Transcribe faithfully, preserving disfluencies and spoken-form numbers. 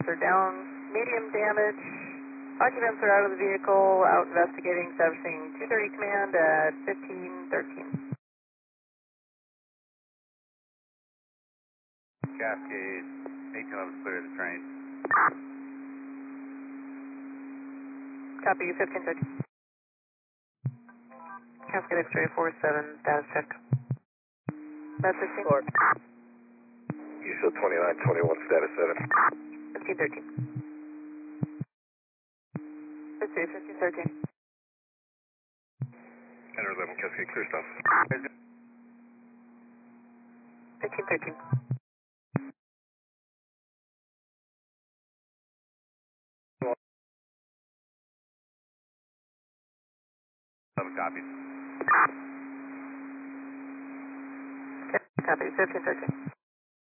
are down. Medium damage. Occupants are out of the vehicle, out investigating, establishing two thirty command at fifteen thirteen. Cascade, eighteen eleven clear the train. Copy, fifteen thirteen. Cascade X-ray four seven, status check. That's sixteen. Four. U S O twenty-nine twenty-one, status seven. fifteen thirteen. fifteen thirteen. Enter eleven, Cascade, clear stuff. fifteen thirteen. eleven copies. Copy, fifteen thirteen.